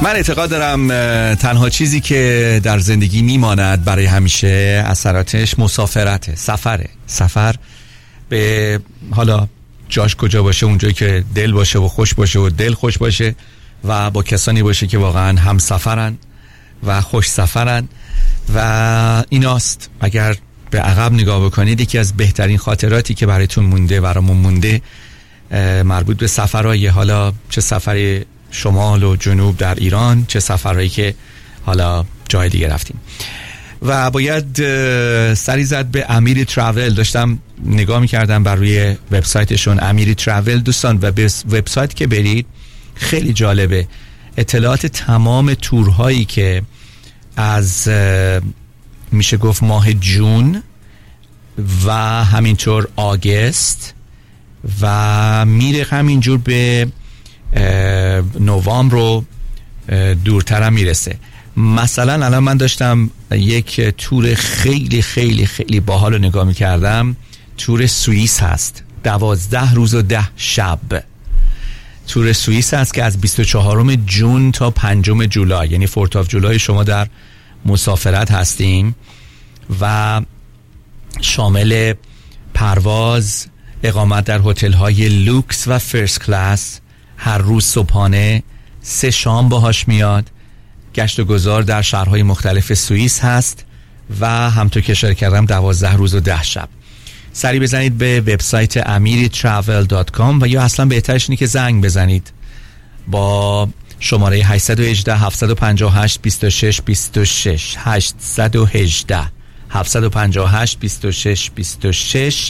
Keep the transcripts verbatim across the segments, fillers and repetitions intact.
من اعتقاد دارم تنها چیزی که در زندگی میماند برای همیشه اثراتش مسافرته، سفره. سفر به حالا جاش کجا باشه، اونجایی که دل باشه و خوش باشه و دل خوش باشه و با کسانی باشه که واقعا هم سفرن و خوش سفرن و ایناست. اگر به عقب نگاه بکنید یکی از بهترین خاطراتی که برایتون مونده برامون مونده مربوط به سفرهای، حالا چه سفر شمال و جنوب در ایران، چه سفرهایی که حالا جای دیگه رفتیم. و باید سری زد به امیری تراول. داشتم نگاه میکردم بر روی وبسایتشون امیری تراول دوستان، و به وبسایت که برید خیلی جالبه. اطلاعات تمام تورهایی که از میشه گفت ماه جون و همینطور آگست و میره همینجور به نوامبر رو دورتر هم میرسه. مثلا الان من داشتم یک تور خیلی خیلی خیلی باحال رو نگاه میکردم. تور سوئیس هست، دوازده روز و ده شب. تور سوئیس هست که از بیست و چهارم جون تا پنجم جولای، یعنی فورت آف جولای شما در مسافرت هستیم و شامل پرواز، اقامت در هتل های لوکس و فرست کلاس، هر روز صبحانه، سه شام باهاش میاد، گشت و گذار در شهرهای مختلف سوئیس هست و همونطور که اشاره کردم دوازده روز و ده شب. سری بزنید به وبسایت امیر تراول دات کام و یا اصلا بهترش اینه که زنگ بزنید با شماره هشت یک هشت هفت پنج هشت دو شش دو شش هشت یک هشت هفت پنج هشت دو شش دو شش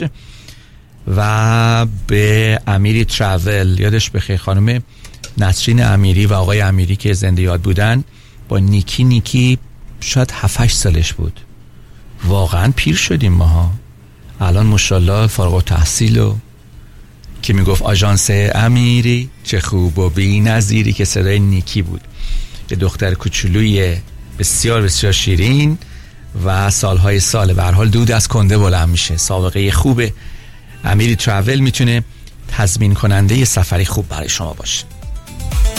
و به امیری تراول. یادش بخیر خانم نسرین امیری و آقای امیری که زنده یاد بودن، با نیکی نیکی شاید هفت هشت سالش بود. واقعا پیر شدیم ماها الان ماشاءالله، فارغ التحصیل و که میگفت آژانس امیری چه خوب و بی نظیری، که صدای نیکی بود. یه دختر کوچولوی بسیار بسیار شیرین و سالهای سال به هر حال دود از کنده بلند میشه. سابقه خوبه. امیری تراول میتونه تضمین کننده یه سفری خوب برای شما باشه.